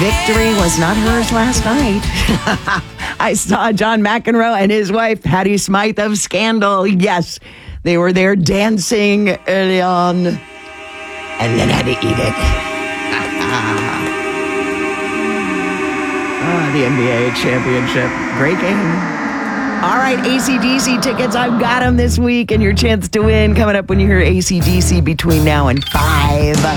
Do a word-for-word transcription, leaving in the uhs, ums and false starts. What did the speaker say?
victory was not hers last night. I saw John McEnroe and his wife, Patty Smythe of Scandal. Yes, they were there dancing early on and then had to eat it. Ah, the N B A championship. Great game. All right, A C D C tickets. I've got them this week, and your chance to win coming up when you hear A C D C between now and five.